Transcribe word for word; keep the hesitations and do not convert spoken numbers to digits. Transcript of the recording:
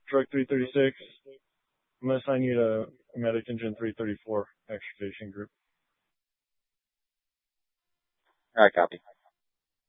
Truck three thirty-six. I'm going to assign you to Medic Engine three thirty-four extrication group. All right, copy.